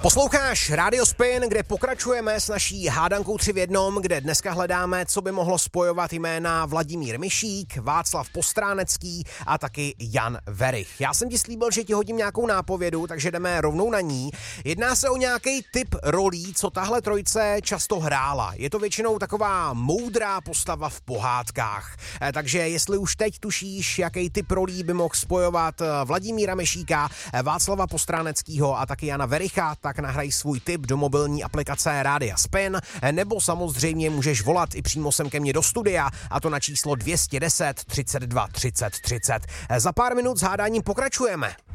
Posloucháš Radio Spin, kde pokračujeme s naší hádankou 3 v jednom, kde dneska hledáme, co by mohlo spojovat jména Vladimír Mišík, Václav Postránecký a taky Jan Werich. Já jsem ti slíbil, že ti hodím nějakou nápovědu, takže jdeme rovnou na ní. Jedná se o nějaký typ rolí, co tahle trojice často hrála. Je to většinou taková moudrá postava v pohádkách. Takže jestli už teď tušíš, jaký typ rolí by mohl spojovat Vladimíra Mišíka, Václava Postráneckého a taky Jana Wericha, tak nahraj svůj tip do mobilní aplikace Rádia Spin, nebo samozřejmě můžeš volat i přímo sem ke mně do studia, a to na číslo 210 32 30 30. Za pár minut s hádáním pokračujeme.